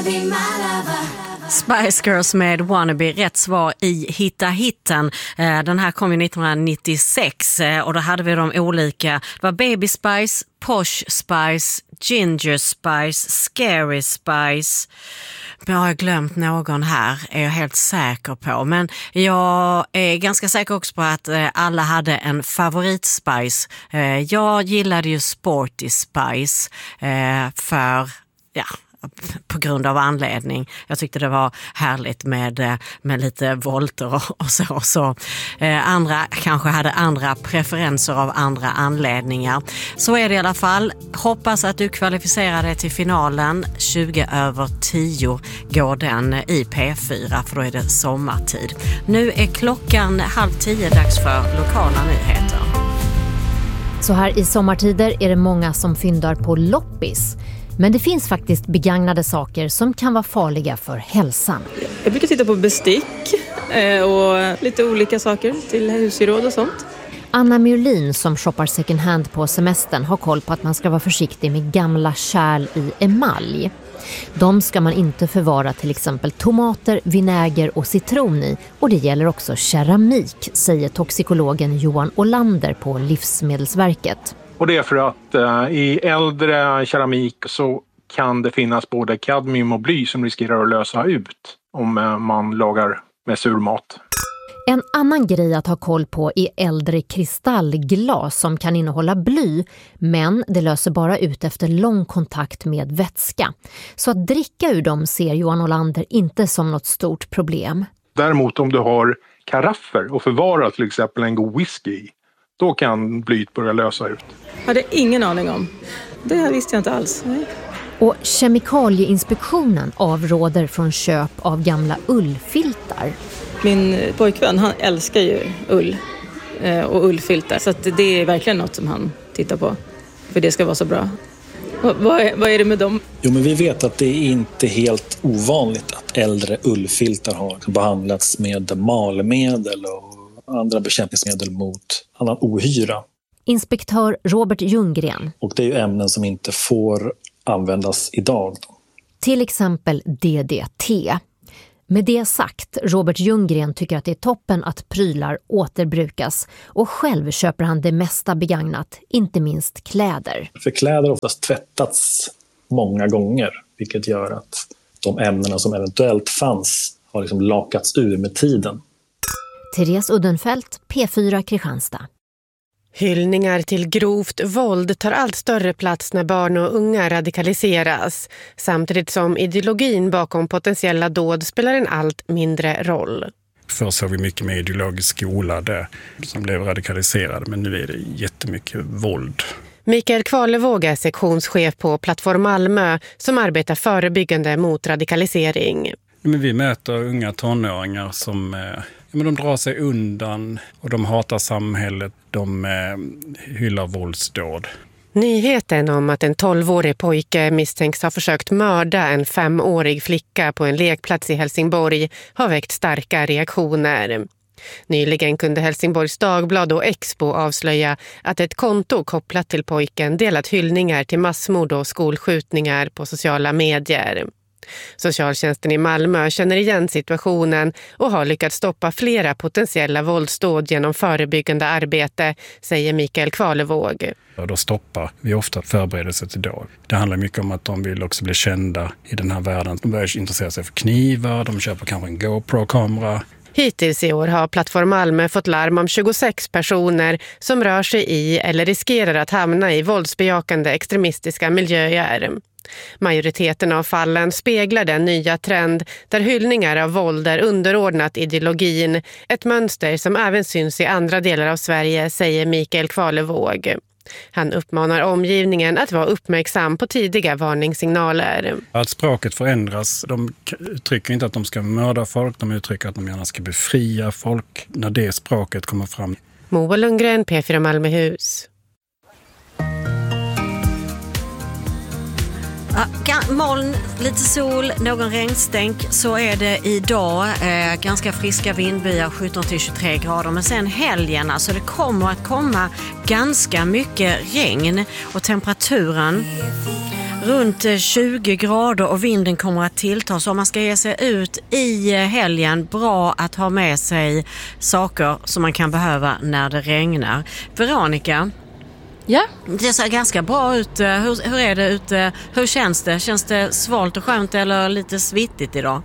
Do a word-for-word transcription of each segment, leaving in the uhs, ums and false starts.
be my lover. Spice Girls med Wannabe, rätt svar i Hitta Hitten. Den här kom ju nittonhundranittiosex och då hade vi de olika. Det var Baby Spice, Posh Spice, Ginger Spice, Scary Spice. Men jag har glömt någon här, är jag helt säker på. Men jag är ganska säker också på att alla hade en favoritspice. Jag gillade ju Sporty Spice för, ja, på grund av anledning. Jag tyckte det var härligt med, med lite volter och, och så. så. Eh, andra kanske hade andra preferenser av andra anledningar. Så är det i alla fall. Hoppas att du kvalificerar dig till finalen. tjugo över tio går den i P fyra, för då är det sommartid. Nu är klockan halv tio, dags för lokala nyheter. Så här i sommartider är det många som fyndar på loppis. Men det finns faktiskt begagnade saker som kan vara farliga för hälsan. Jag brukar titta på bestick och lite olika saker till husgeråd och sånt. Anna Myrlin som shoppar second hand på semestern har koll på att man ska vara försiktig med gamla kärl i emalj. De ska man inte förvara till exempel tomater, vinäger och citron i, och det gäller också keramik, säger toxikologen Johan Olander på Livsmedelsverket. Och det är för att eh, i äldre keramik så kan det finnas både kadmium och bly som riskerar att lösa ut om eh, man lagar med surmat. En annan grej att ha koll på är äldre kristallglas som kan innehålla bly, men det löser bara ut efter lång kontakt med vätska. Så att dricka ur dem ser Johan Olander inte som något stort problem. Däremot om du har karaffer och förvarar till exempel en god whisky i, då kan blyet börja lösa ut. Jag hade ingen aning om. Det här visste jag inte alls. Nej. Och Kemikalieinspektionen avråder från köp av gamla ullfiltar. Min pojkvän, han älskar ju ull och ullfiltar. Så att det är verkligen något som han tittar på. För det ska vara så bra. Och vad, är, vad är det med dem? Jo, men vi vet att det är inte helt ovanligt att äldre ullfiltar har behandlats med malmedel och andra bekämpningsmedel mot annan ohyra. Inspektör Robert Ljunggren. Och det är ju ämnen som inte får användas idag. Till exempel D D T. Med det sagt, Robert Ljunggren tycker att det är toppen att prylar återbrukas, och själv köper han det mesta begagnat, inte minst kläder. För kläder har oftast tvättats många gånger, vilket gör att de ämnena som eventuellt fanns har liksom lakats ur med tiden. Therese Uddenfelt, P fyra Kristianstad. Hyllningar till grovt våld tar allt större plats när barn och unga radikaliseras, samtidigt som ideologin bakom potentiella dåd spelar en allt mindre roll. Först har vi mycket mer ideologisk skola där som blev radikaliserade, men nu är det jättemycket våld. Mikael Kvalevåg är sektionschef på Plattform Malmö som arbetar förebyggande mot radikalisering. Men vi möter unga tonåringar som eh, men de drar sig undan och de hatar samhället, de eh, hyllar våldsdåd. Nyheten om att en tolvårig pojke misstänks ha försökt mörda en femårig flicka på en lekplats i Helsingborg har väckt starka reaktioner. Nyligen kunde Helsingborgs Dagblad och Expo avslöja att ett konto kopplat till pojken delat hyllningar till massmord och skolskjutningar på sociala medier. Socialtjänsten i Malmö känner igen situationen och har lyckats stoppa flera potentiella våldsdåd genom förebyggande arbete, säger Mikael Kvalevåg. Och då stoppar vi ofta förberedelser till dag. Det handlar mycket om att de vill också bli kända i den här världen. De börjar intressera sig för knivar, de köper kanske en GoPro-kamera. Hittills i år har Plattform Malmö fått larm om tjugosex personer som rör sig i eller riskerar att hamna i våldsbejakande extremistiska miljöer. Majoriteten av fallen speglar den nya trend där hyllningar av våld är underordnat ideologin, ett mönster som även syns i andra delar av Sverige, säger Mikael Kvalevåg. Han uppmanar omgivningen att vara uppmärksam på tidiga varningssignaler. Att språket förändras, de uttrycker inte att de ska mörda folk, de uttrycker att de gärna ska befria folk när det språket kommer fram. Moa Lundgren, P fyra Malmöhus. Ja, moln, lite sol, någon regnstänk, så är det idag. Eh, ganska friska vindbyar, sjutton till tjugotre grader. Men sen helgen, alltså det kommer att komma ganska mycket regn. Och temperaturen Runt tjugo grader och vinden kommer att tillta, så om man ska ge sig ut i helgen, bra att ha med sig saker som man kan behöva när det regnar. Veronica, ja? Det ser ganska bra ut. Hur, hur är det ute? Hur känns det? Känns det svalt och skönt eller lite svittigt idag?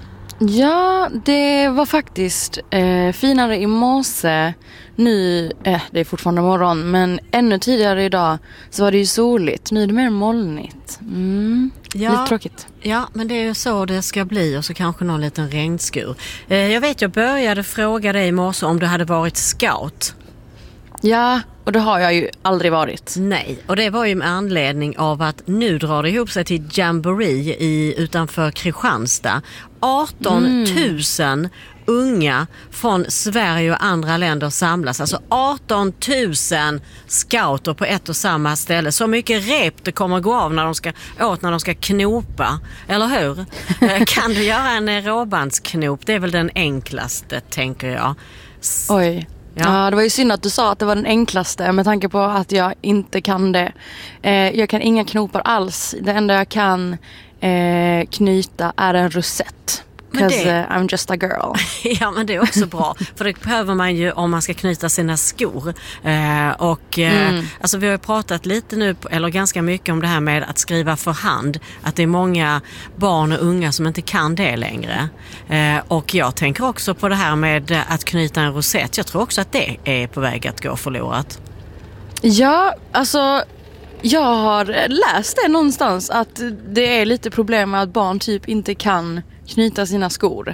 Ja, det var faktiskt eh, finare i morse. Nu, eh, det är fortfarande morgon, men ännu tidigare idag så var det ju soligt. Nu är det mer molnigt. Mm. Ja, lite tråkigt. Ja, men det är ju så det ska bli, och så kanske någon liten regnskur. Eh, jag vet, jag började fråga dig i morse om du hade varit scout. Ja, och det har jag ju aldrig varit. Nej, och det var ju med anledning av att nu drar det ihop sig till Jamboree i, utanför Kristianstad. arton tusen unga från Sverige och andra länder samlas. Alltså arton tusen scouter på ett och samma ställe. Så mycket rep det kommer gå av när de ska åt när de ska knopa. Eller hur? Kan du göra en råbandsknop? Det är väl den enklaste, tänker jag. Oj. Ja. Ja, det var ju synd att du sa att det var den enklaste med tanke på att jag inte kan det. Eh, jag kan inga knopar alls. Det enda jag kan eh, knyta är en rosett. Because det... uh, I'm just a girl. Ja, men det är också bra. För det behöver man ju om man ska knyta sina skor. Eh, och eh, mm. alltså vi har ju pratat lite nu, eller ganska mycket om det här med att skriva för hand. Att det är många barn och unga som inte kan det längre. Eh, och jag tänker också på det här med att knyta en rosett. Jag tror också att det är på väg att gå förlorat. Ja, alltså... Jag har läst det någonstans att det är lite problem med att barn typ inte kan knyta sina skor.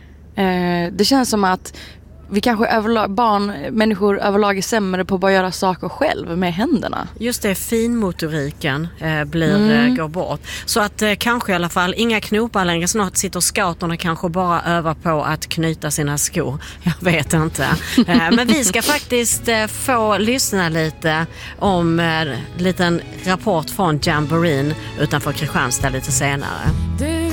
Eh, det känns som att vi kanske överlag, barn, människor överlag är sämre på att bara göra saker själv med händerna. Just det, finmotoriken eh, blir, mm. eh, går bort. Så att eh, kanske i alla fall inga knopar längre. Snart sitter scouterna kanske bara övar på att knyta sina skor. Jag vet inte. eh, men vi ska faktiskt eh, få lyssna lite om en eh, liten rapport från Jamboree utanför Kristianstad lite senare.